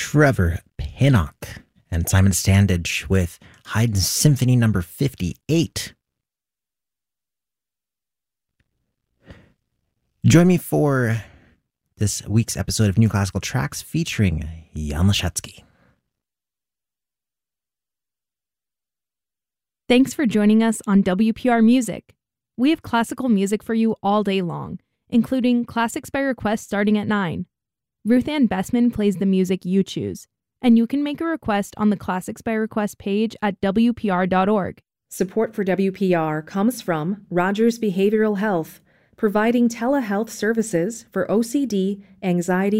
Trevor Pinnock and Simon Standage with Haydn Symphony No. 58. Join me for this week's episode of New Classical Tracks featuring Jan Leszecki. Thanks for joining us on WPR Music. We have classical music for you all day long, including Classics by Request starting at 9. Ruth Ann Bessman plays the music you choose, and you can make a request on the Classics by Request page at WPR.org. Support for WPR comes from Rogers Behavioral Health, providing telehealth services for OCD, anxiety,